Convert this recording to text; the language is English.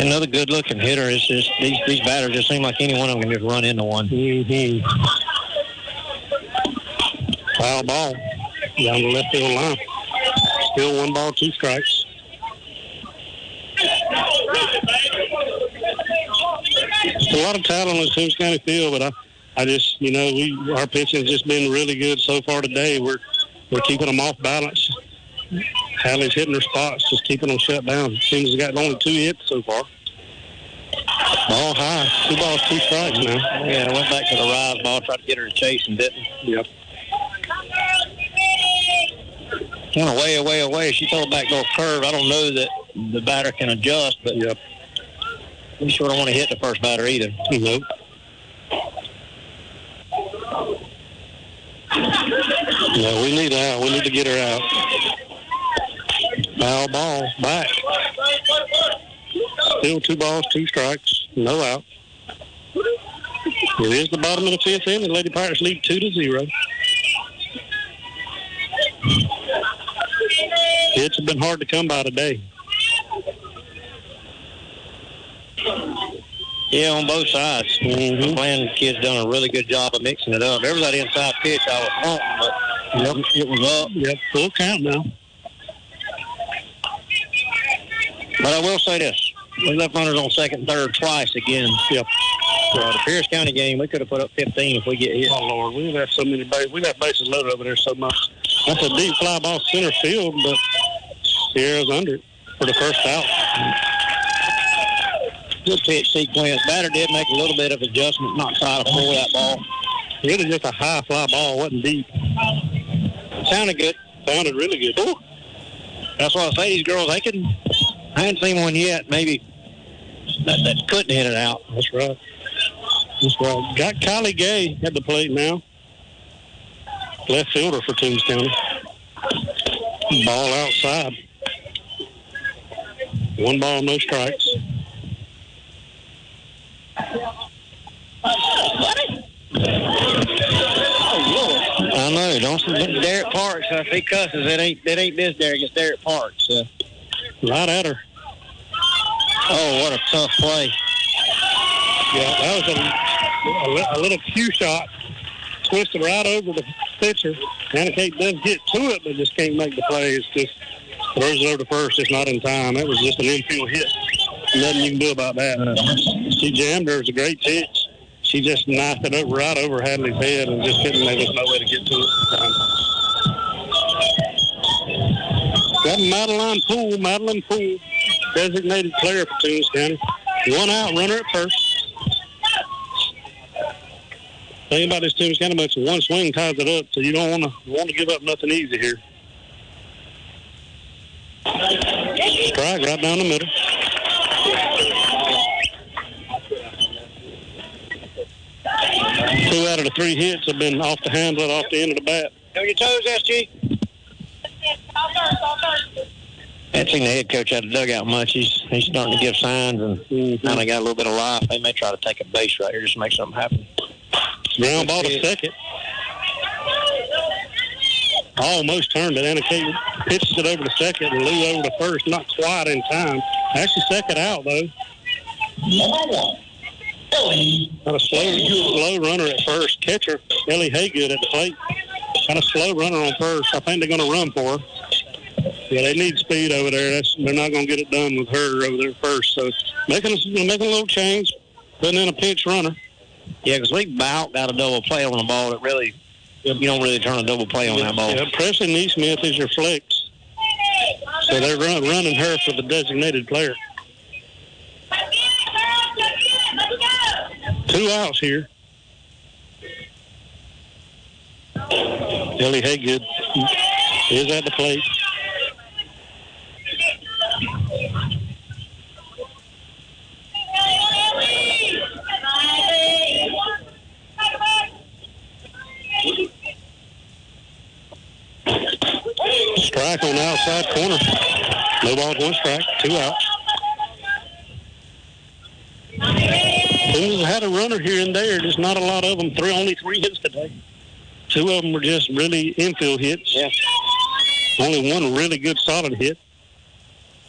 Another good-looking hitter. It's just these batters just seem like any one of them can just run into one. Mm-hmm. Foul ball down the left field line. Still 1 ball, 2 strikes. There's a lot of talent in Toombs County field, but I just, our pitching has just been really good so far today. We're keeping them off balance. Hallie's hitting their spots, just keeping them shut down. Teams has got only 2 hits so far. Ball high. 2 balls, 2 strikes now. Yeah, went back to the rise ball, tried to get her to chase and didn't. Yep. Kind of way away. She threw it back to a curve. I don't know that the batter can adjust, but yep. We sure don't want to hit the first batter either. Nope. No, we need out. We need to get her out. Foul ball. Back. Still 2 balls, 2 strikes. No out. It is the bottom of the 5th inning. Lady Pirates lead 2-0. Hits have been hard to come by today. Yeah, on both sides. Mm-hmm. Playing kids done a really good job of mixing it up. Everybody inside pitch I was wanting, but it was up. Yep, full count now. But I will say this. We left runners on second and third twice again. Yep. The Pierce County game, we could have put up 15 if we get hit. Oh, Lord, we left so many bases. We left bases loaded over there so much. That's a deep fly ball center field, but Sierra's under it for the first out. Good pitch sequence. Batter did make a little bit of adjustment, not try to pull that ball. Really just a high fly ball. Wasn't deep. Sounded good. Sounded really good. Ooh. That's why I say these girls, I hadn't seen one yet, maybe, that couldn't hit it out. That's right. That's right. Got Kylie Gay at the plate now. Left fielder for Toombs County. Ball outside. 1 ball, no strikes. I know. Don't Derek Parks. If he cusses, it ain't this Derek. It's Derek Parks. Right at her. Oh, what a tough play. Yeah, that was a little cue shot. Twisted right over the pitcher. Anna Kate does get to it, but just can't make the play. It's just throws it over to first. It's not in time. That was just an infield hit. Nothing you can do about that. She jammed her. It was a great pitch. She just knifed it up right over Hadley's head and just couldn't make us no way to get to it. Got Madeline Poole, designated player for Toombs County. 1 out, runner at first. Thing about this Toombs County much, 1 swing ties it up, so you don't want to give up nothing easy here. Strike right down the middle. Two out of the 3 hits have been off the handle, off the end of the bat. On your toes, SG. I haven't seen the head coach out of the dugout much. He's starting to give signs and kind of got a little bit of life. They may try to take a base right here just to make something happen. Ground ball to second. Almost turned it. Anna Kate pitches it over to second and Lou over to first. Not quite in time. Actually second out, though. Got a slow runner at first. Catcher, Ellie Haygood at the plate. Got a slow runner on first. I think they're going to run for her. Yeah, they need speed over there. They're not going to get it done with her over there first. So making a little change, putting in a pinch runner. Yeah, because we about got a double play on the ball that really, you don't really turn a double play on that ball. Yeah, Presley Neesmith is your flex. So they're running her for the designated player. 2 outs here. Ellie Haygood is at the plate. Strike on the outside corner. No balls, 1 strike, 2 outs. Toombs had a runner here and there, just not a lot of them. Only 3 hits today. 2 of them were just really infield hits. Yeah. Only 1 really good solid hit.